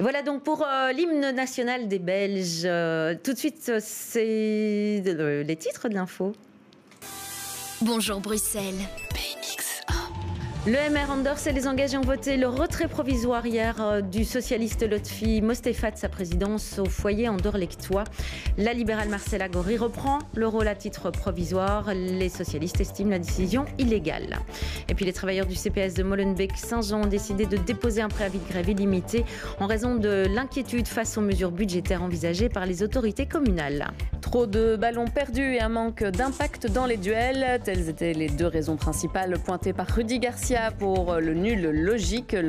Voilà donc pour l'hymne national des Belges. Tout de suite, c'est les titres de l'info. Bonjour Bruxelles. Le MR Anders et les engagés ont voté le retrait provisoire hier du socialiste Lotfi Mostefat de sa présidence au foyer Andorre-Lectois. La libérale Marcella Gori reprend le rôle à titre provisoire. Les socialistes estiment la décision illégale. Et puis les travailleurs du CPS de Molenbeek-Saint-Jean ont décidé de déposer un préavis de grève illimité en raison de l'inquiétude face aux mesures budgétaires envisagées par les autorités communales. Trop de ballons perdus et un manque d'impact dans les duels. Telles étaient les deux raisons principales pointées par Rudy Garcia pour le nul logique.